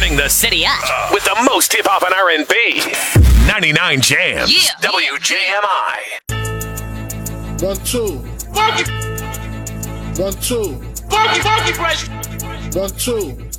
Turning the city up with the most hip hop and R&B. 99 Jams. Yeah. WJMI. 1 2 Funky, 1 2 funky fresh. 1 2